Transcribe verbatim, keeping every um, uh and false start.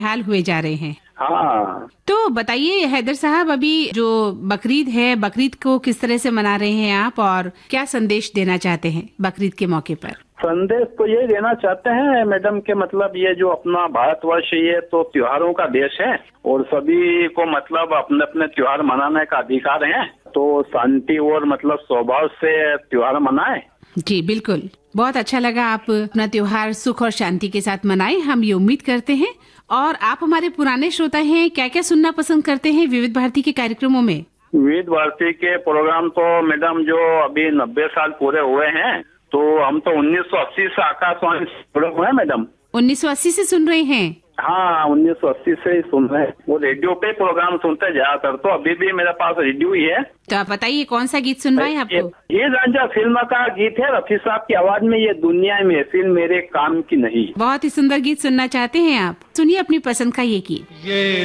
हाल हुए जा रहे हैं। हाँ, तो बताइए हैदर साहब, अभी जो बकरीद है, बकरीद को किस तरह से मना रहे हैं आप और क्या संदेश देना चाहते हैं बकरीद के मौके पर? संदेश तो ये देना चाहते हैं मैडम के मतलब ये जो अपना भारतवर्ष ये तो त्योहारों का देश है और सभी को मतलब अपने अपने त्योहार मनाने का अधिकार है, तो शांति और मतलब स्वभाव से त्योहार मनाए। जी बिल्कुल, बहुत अच्छा लगा आप अपना त्योहार सुख और शांति के साथ मनाएं, हम ये उम्मीद करते हैं। और आप हमारे पुराने श्रोता हैं, क्या क्या सुनना पसंद करते हैं विविध भारती के कार्यक्रमों में? विविध भारती के प्रोग्राम तो मैडम जो अभी नब्बे साल पूरे हुए हैं, तो हम तो उन्नीस सौ अस्सी से आकाशवाणी जुड़े हुए हैं मैडम। उन्नीस सौ अस्सी से सुन रहे हैं? हाँ, उन्नीस सौ अस्सी से ही सुन रहे हैं। वो रेडियो पे प्रोग्राम सुनते ज्यादातर, तो अभी भी मेरे पास रेडियो ही है। तो आप बताइए कौन सा गीत सुनवाएं आपको? ये रांझा फिल्म का गीत है, रफी साहब की आवाज में, ये दुनिया में फिल्म मेरे काम की नहीं। बहुत ही सुंदर गीत सुनना चाहते हैं आप, सुनिए अपनी पसंद का ये गीत।